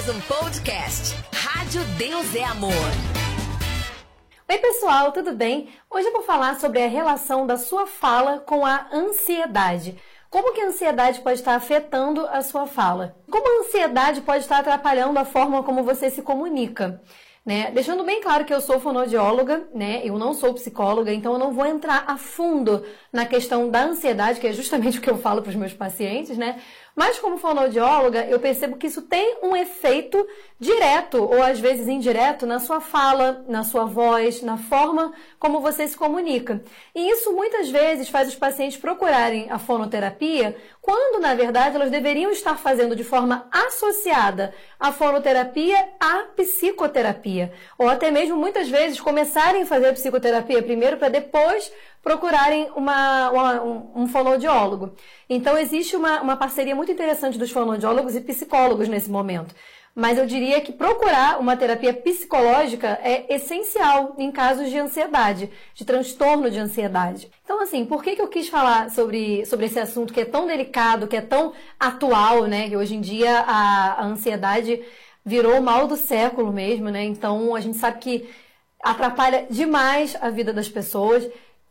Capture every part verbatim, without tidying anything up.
Um podcast. Rádio Deus é Amor. Oi pessoal, tudo bem? Hoje eu vou falar sobre a relação da sua fala com a ansiedade. Como que a ansiedade pode estar afetando a sua fala? Como a ansiedade pode estar atrapalhando a forma como você se comunica? Né? Deixando bem claro que eu sou fonoaudióloga, né? Eu não sou psicóloga, então eu não vou entrar a fundo na questão da ansiedade, que é justamente o que eu falo para os meus pacientes, né? Mas como fonoaudióloga, eu percebo que isso tem um efeito direto ou às vezes indireto na sua fala, na sua voz, na forma como você se comunica. E isso muitas vezes faz os pacientes procurarem a fonoterapia quando, na verdade, elas deveriam estar fazendo de forma associada a fonoterapia à psicoterapia. Ou até mesmo, muitas vezes, começarem a fazer a psicoterapia primeiro para depois procurarem uma, uma, um, um fonoaudiólogo. Então, existe uma, uma parceria muito interessante dos fonoaudiólogos e psicólogos nesse momento. Mas eu diria que procurar uma terapia psicológica é essencial em casos de ansiedade, de transtorno de ansiedade. Então, assim, por que que eu quis falar sobre, sobre esse assunto que é tão delicado, que é tão atual, né? Que hoje em dia a, a ansiedade virou o mal do século mesmo, né? Então, a gente sabe que atrapalha demais a vida das pessoas.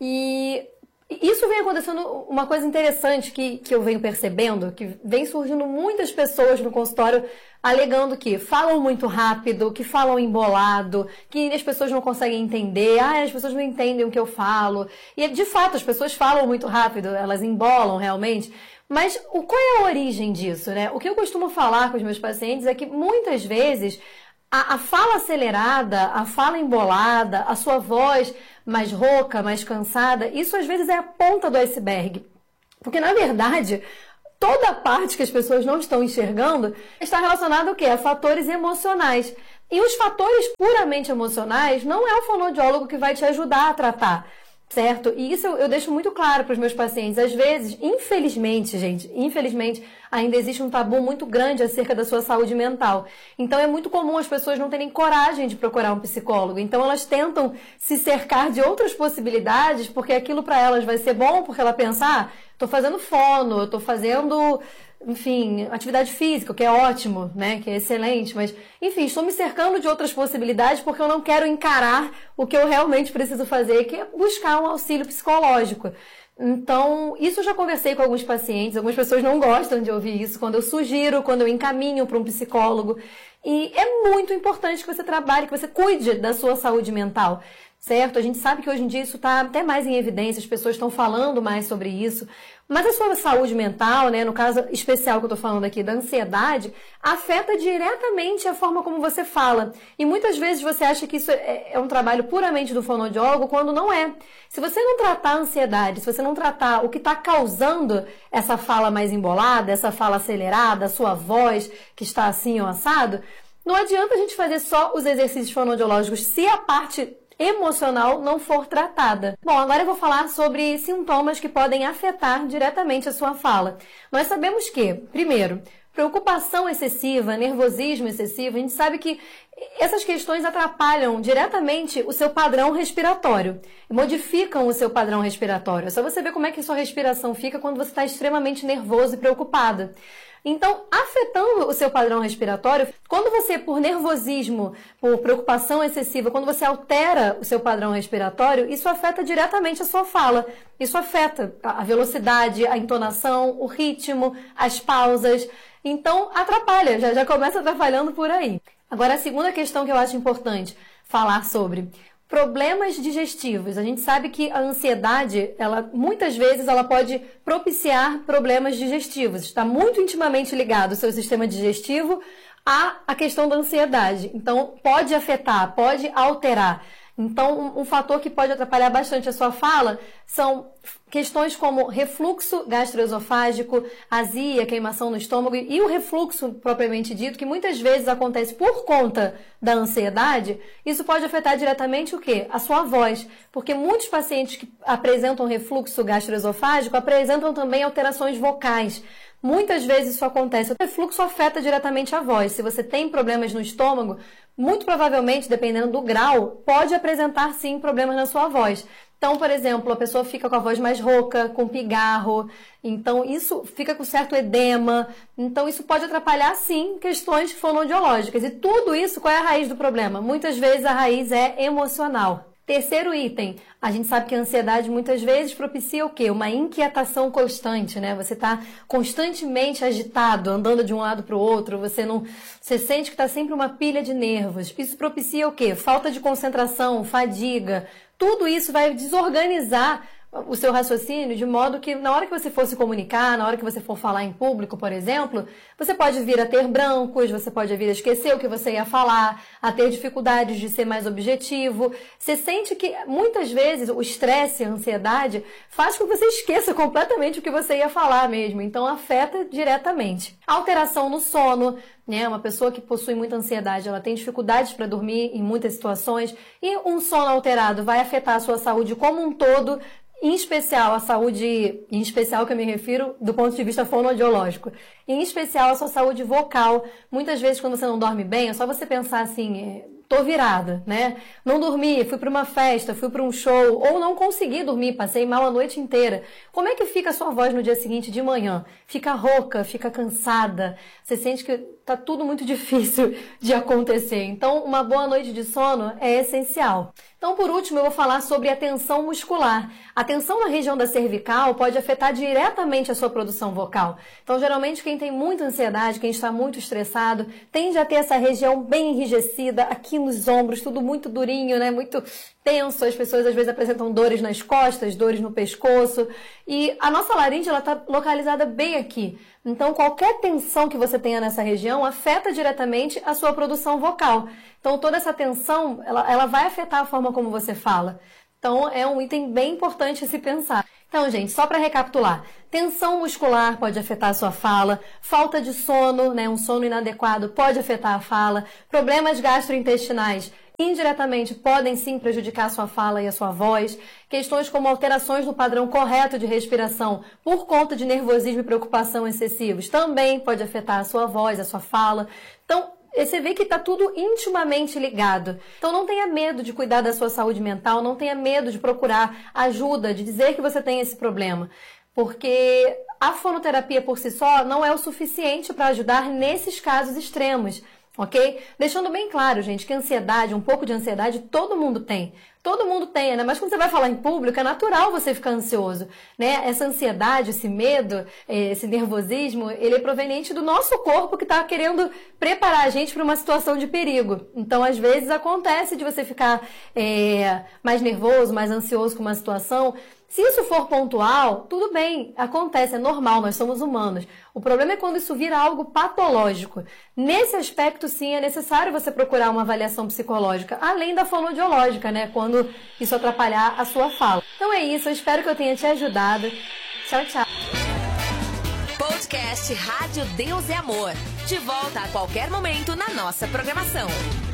E isso vem acontecendo uma coisa interessante que, que eu venho percebendo, que vem surgindo muitas pessoas no consultório alegando que falam muito rápido, que falam embolado, que as pessoas não conseguem entender, ah, as pessoas não entendem o que eu falo. E de fato, as pessoas falam muito rápido, elas embolam realmente. Mas o, qual é a origem disso, né? O que eu costumo falar com os meus pacientes é que muitas vezes a, a fala acelerada, a fala embolada, a sua voz mais rouca, mais cansada, isso às vezes é a ponta do iceberg. Porque, na verdade, toda a parte que as pessoas não estão enxergando está relacionada ao quê? A fatores emocionais. E os fatores puramente emocionais não é o fonoaudiólogo que vai te ajudar a tratar, certo? E isso eu, eu deixo muito claro para os meus pacientes. Às vezes, infelizmente, gente, infelizmente, ainda existe um tabu muito grande acerca da sua saúde mental. Então, é muito comum as pessoas não terem coragem de procurar um psicólogo. Então, elas tentam se cercar de outras possibilidades, porque aquilo para elas vai ser bom, porque ela pensa, ah, estou fazendo fono, estou fazendo, enfim, atividade física, o que é ótimo, né, que é excelente, mas, enfim, estou me cercando de outras possibilidades porque eu não quero encarar o que eu realmente preciso fazer, que é buscar um auxílio psicológico. Então, isso eu já conversei com alguns pacientes, algumas pessoas não gostam de ouvir isso, quando eu sugiro, quando eu encaminho para um psicólogo. E é muito importante que você trabalhe, que você cuide da sua saúde mental, certo? A gente sabe que hoje em dia isso está até mais em evidência, as pessoas estão falando mais sobre isso. Mas a sua saúde mental, né, no caso especial que eu estou falando aqui, da ansiedade, afeta diretamente a forma como você fala. E muitas vezes você acha que isso é, é um trabalho puramente do fonoaudiólogo, quando não é. Se você não tratar a ansiedade, se você não tratar o que está causando essa fala mais embolada, essa fala acelerada, a sua voz que está assim ou assado, não adianta a gente fazer só os exercícios fonoaudiológicos se a parte emocional não for tratada. Bom, agora eu vou falar sobre sintomas que podem afetar diretamente a sua fala. Nós sabemos que, primeiro, preocupação excessiva, nervosismo excessivo, a gente sabe que essas questões atrapalham diretamente o seu padrão respiratório, modificam o seu padrão respiratório. É só você ver como é que a sua respiração fica quando você está extremamente nervoso e preocupado. Então, afetando o seu padrão respiratório, quando você, por nervosismo, por preocupação excessiva, quando você altera o seu padrão respiratório, isso afeta diretamente a sua fala. Isso afeta a velocidade, a entonação, o ritmo, as pausas. Então, atrapalha, já, já começa atrapalhando por aí. Agora, a segunda questão que eu acho importante falar sobre problemas digestivos. A gente sabe que a ansiedade, ela, muitas vezes, ela pode propiciar problemas digestivos. Está muito intimamente ligado o seu sistema digestivo à, à questão da ansiedade. Então, pode afetar, pode alterar. Então, um, um fator que pode atrapalhar bastante a sua fala são questões como refluxo gastroesofágico, azia, queimação no estômago e o refluxo propriamente dito, que muitas vezes acontece por conta da ansiedade. Isso pode afetar diretamente o quê? A sua voz, porque muitos pacientes que apresentam refluxo gastroesofágico apresentam também alterações vocais. Muitas vezes isso acontece. O refluxo afeta diretamente a voz. Se você tem problemas no estômago, muito provavelmente, dependendo do grau, pode apresentar sim problemas na sua voz. Então, por exemplo, a pessoa fica com a voz mais rouca, com pigarro, então isso fica com certo edema, então isso pode atrapalhar sim questões fonoaudiológicas. E tudo isso, qual é a raiz do problema? Muitas vezes a raiz é emocional. Terceiro item, a gente sabe que a ansiedade muitas vezes propicia o quê? Uma inquietação constante, né? Você está constantemente agitado, andando de um lado para o outro, você não, você sente que está sempre uma pilha de nervos. Isso propicia o quê? Falta de concentração, fadiga. Tudo isso vai desorganizar o seu raciocínio de modo que na hora que você for se comunicar, na hora que você for falar em público, por exemplo, você pode vir a ter brancos, você pode vir a esquecer o que você ia falar, a ter dificuldades de ser mais objetivo. Você sente que muitas vezes o estresse, a ansiedade, faz com que você esqueça completamente o que você ia falar mesmo, então afeta diretamente. Alteração no sono, né? Uma pessoa que possui muita ansiedade, ela tem dificuldades para dormir em muitas situações e um sono alterado vai afetar a sua saúde como um todo, em especial a saúde, em especial que eu me refiro do ponto de vista fonoaudiológico, em especial a sua saúde vocal. Muitas vezes quando você não dorme bem, é só você pensar assim, tô virada, né? Não dormi, fui para uma festa, fui para um show, ou não consegui dormir, passei mal a noite inteira. Como é que fica a sua voz no dia seguinte de manhã? Fica rouca, fica cansada, você sente que tá tudo muito difícil de acontecer. Então, uma boa noite de sono é essencial. Então, por último, eu vou falar sobre a tensão muscular. A tensão na região da cervical pode afetar diretamente a sua produção vocal. Então, geralmente, quem tem muita ansiedade, quem está muito estressado, tende a ter essa região bem enrijecida, aqui nos ombros, tudo muito durinho, né? Muito tenso. As pessoas, às vezes, apresentam dores nas costas, dores no pescoço. E a nossa laringe, ela está localizada bem aqui. Então, qualquer tensão que você tenha nessa região afeta diretamente a sua produção vocal. Então, toda essa tensão, ela, ela vai afetar a forma como você fala. Então, é um item bem importante a se pensar. Então, gente, só para recapitular, tensão muscular pode afetar a sua fala, falta de sono, né, um sono inadequado pode afetar a fala, problemas gastrointestinais indiretamente podem sim prejudicar a sua fala e a sua voz, questões como alterações no padrão correto de respiração por conta de nervosismo e preocupação excessivos também pode afetar a sua voz, a sua fala. Então, você vê que está tudo intimamente ligado. Então não tenha medo de cuidar da sua saúde mental, não tenha medo de procurar ajuda, de dizer que você tem esse problema. Porque a fonoterapia por si só não é o suficiente para ajudar nesses casos extremos, ok? Deixando bem claro, gente, que ansiedade, um pouco de ansiedade, todo mundo tem. Todo mundo tem, né? Mas quando você vai falar em público, é natural você ficar ansioso, né? Essa ansiedade, esse medo, esse nervosismo, ele é proveniente do nosso corpo que está querendo preparar a gente para uma situação de perigo. Então, às vezes, acontece de você ficar é, mais nervoso, mais ansioso com uma situação. Se isso for pontual, tudo bem, acontece, é normal, nós somos humanos. O problema é quando isso vira algo patológico. Nesse aspecto, sim, é necessário você procurar uma avaliação psicológica, além da fonoaudiológica, né? Quando isso atrapalhar a sua fala. Então é isso, eu espero que eu tenha te ajudado. Tchau, tchau. Podcast Rádio Deus é Amor. De volta a qualquer momento na nossa programação.